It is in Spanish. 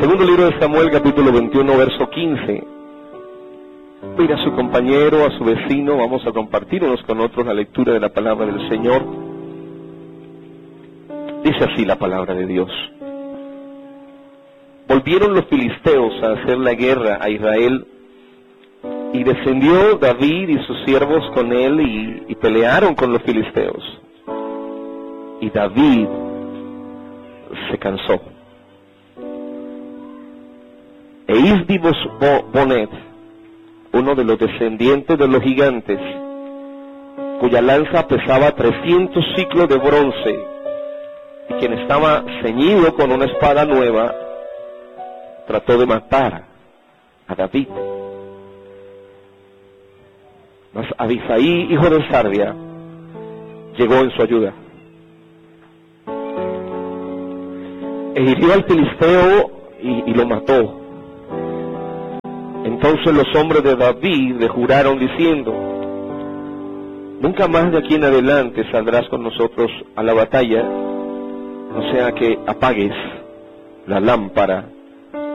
Segundo libro de Samuel, capítulo 21, verso 15. Mira a su compañero, a su vecino, vamos a compartir unos con otros la lectura de la palabra del Señor. Dice así la palabra de Dios. Volvieron los filisteos a hacer la guerra a Israel, y descendió David y sus siervos con él y pelearon con los filisteos. Y David se cansó. E Isbi-Bonet, uno de los descendientes de los gigantes, cuya lanza pesaba 300 siclos de bronce, y quien estaba ceñido con una espada nueva, trató de matar a David. Mas Abisai, hijo de Sarvia, llegó en su ayuda. E hirió al filisteo y lo mató. Entonces los hombres de David le juraron diciendo: nunca más de aquí en adelante saldrás con nosotros a la batalla, no sea que apagues la lámpara